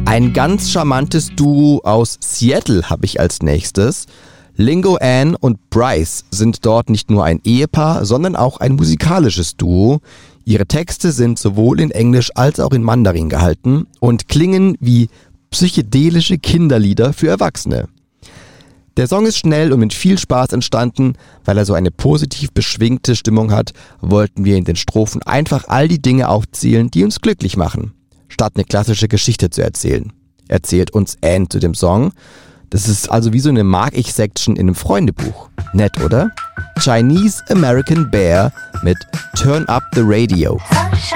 Ein ganz charmantes Duo aus Seattle habe ich als nächstes. Lingo Ann und Bryce sind dort nicht nur ein Ehepaar, sondern auch ein musikalisches Duo. Ihre Texte sind sowohl in Englisch als auch in Mandarin gehalten und klingen wie psychedelische Kinderlieder für Erwachsene. Der Song ist schnell und mit viel Spaß entstanden. Weil er so eine positiv beschwingte Stimmung hat, wollten wir in den Strophen einfach all die Dinge aufzählen, die uns glücklich machen, statt eine klassische Geschichte zu erzählen. Erzählt uns Ann zu dem Song. Das ist also wie so eine Mag-ich-Section in einem Freundebuch. Nett, oder? Chinese American Bear mit Turn Up the Radio. Sunshine.